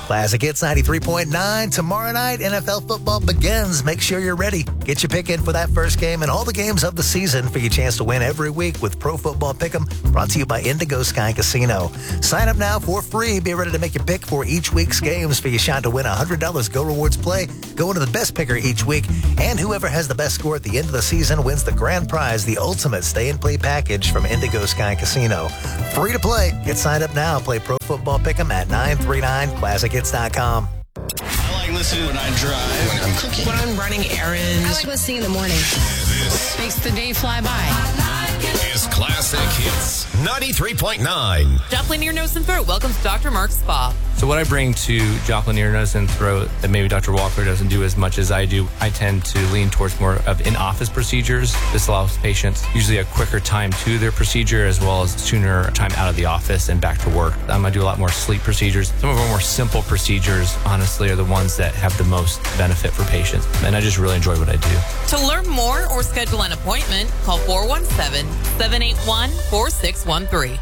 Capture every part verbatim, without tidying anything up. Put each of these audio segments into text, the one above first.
Classic Hits ninety-three point nine. Tomorrow night, N F L football begins. Make sure you're ready. Get your pick in for that first game and all the games of the season for your chance to win every week with Pro Football Pick'em, brought to you by Indigo Sky Casino. Sign up now for free. Be ready to make your pick for each week's games for your shot to win one hundred dollars Go Rewards Play. Go into the best picker each week, and whoever has the best score at the end of the season wins the grand prize, the ultimate stay and play package from Indigo Sky Casino. Free to play. Get signed up now. Play Pro Football Pick'em at nine three nine classic hits dot com. I like listening when I drive. When I'm cooking. When I'm running errands. I like listening in the morning. This Makes the day fly by. is Classic Hits ninety-three point nine. Joplin Ear, Nose, and Throat. Welcome to Doctor Mark's Spa. So what I bring to Joplin Ear, Nose, and Throat that maybe Doctor Walker doesn't do as much as I do, I tend to lean towards more of in-office procedures. This allows patients usually a quicker time to their procedure as well as sooner time out of the office and back to work. I'm going to do a lot more sleep procedures. Some of our more simple procedures, honestly, are the ones that have the most benefit for patients. And I just really enjoy what I do. To learn more or schedule an appointment, call four one seven, seven eight one, four six one three.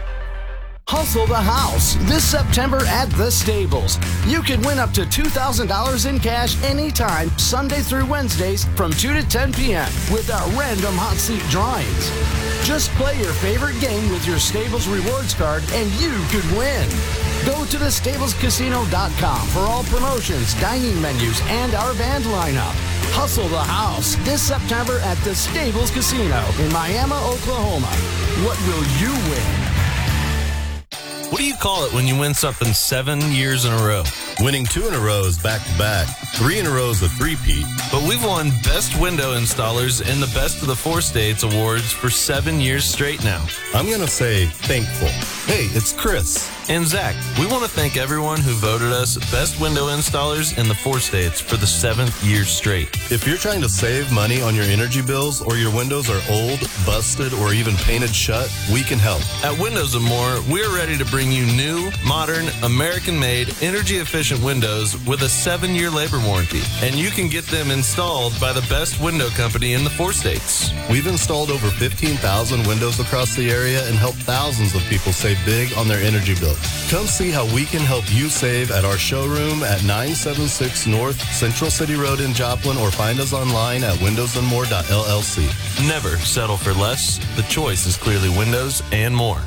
Hustle the House this September at the Stables. You can win up to two thousand dollars in cash anytime, Sunday through Wednesdays from two to ten p.m. with our random hot seat drawings. Just play your favorite game with your Stables rewards card and you could win. Go to the stables casino dot com for all promotions, dining menus, and our band lineup. Hustle the House this September at the Stables Casino in Miami, Oklahoma. What will you win? What do you call it when you win something seven years in a row? Winning two in a row is back-to-back. Three in a row is a three-peat. But we've won Best Window Installers and the Best of the Four States awards for seven years straight now. I'm going to say thankful. Hey, it's Chris. And Zach, we want to thank everyone who voted us Best Window Installers in the Four States for the seventh year straight. If you're trying to save money on your energy bills or your windows are old, busted, or even painted shut, we can help. At Windows and More, we're ready to bring you new, modern, American-made, energy-efficient windows with a seven-year labor warranty. And you can get them installed by the best window company in the Four States. We've installed over fifteen thousand windows across the area and helped thousands of people save big on their energy bills. Come see how we can help you save at our showroom at nine seventy-six North Central City Road in Joplin, or find us online at windows and more dot L L C. Never settle for less. The choice is clearly Windows and More.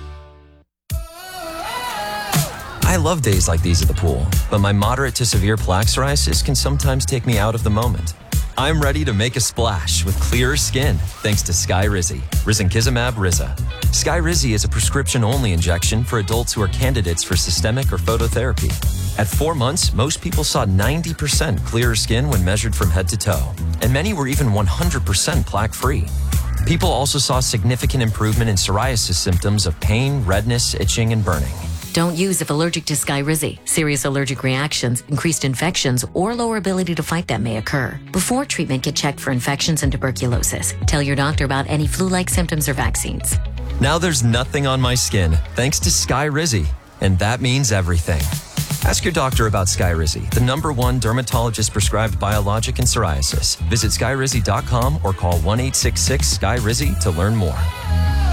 I love days like these at the pool, but my moderate to severe plaque psoriasis can sometimes take me out of the moment. I'm ready to make a splash with clearer skin thanks to Skyrizi, Risankizumab Riza. Skyrizi is a prescription-only injection for adults who are candidates for systemic or phototherapy. At four months, most people saw ninety percent clearer skin when measured from head to toe, and many were even one hundred percent plaque-free. People also saw significant improvement in psoriasis symptoms of pain, redness, itching, and burning. Don't use if allergic to Skyrizi. Serious allergic reactions, increased infections, or lower ability to fight them may occur. Before treatment, get checked for infections and tuberculosis. Tell your doctor about any flu-like symptoms or vaccines. Now there's nothing on my skin thanks to Skyrizi, and that means everything. Ask your doctor about Skyrizi, the number one dermatologist-prescribed biologic in psoriasis. Visit skyrizi dot com or call one eight six six, S K Y R I Z I to learn more.